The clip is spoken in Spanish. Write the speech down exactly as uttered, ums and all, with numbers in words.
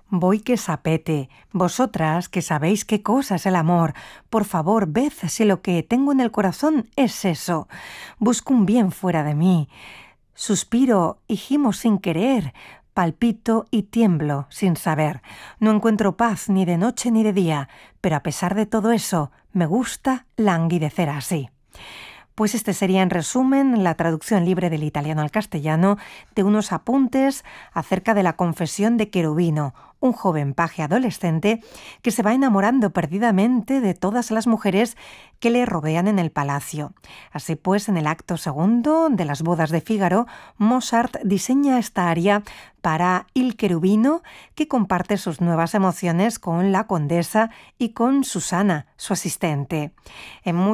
Voy que sapete, vosotras que sabéis qué cosa es el amor, por favor, ved si lo que tengo en el corazón es eso. Busco un bien fuera de mí. Suspiro y gimo sin querer, palpito y tiemblo sin saber. No encuentro paz ni de noche ni de día, pero a pesar de todo eso, me gusta languidecer así. Pues este sería, en resumen, la traducción libre del italiano al castellano de unos apuntes acerca de la confesión de Cherubino, un joven paje adolescente que se va enamorando perdidamente de todas las mujeres que le rodean en el palacio. Así pues, en el acto segundo de las bodas de Fígaro, Mozart diseña esta aria para Il Cherubino, que comparte sus nuevas emociones con la condesa y con Susana, su asistente. En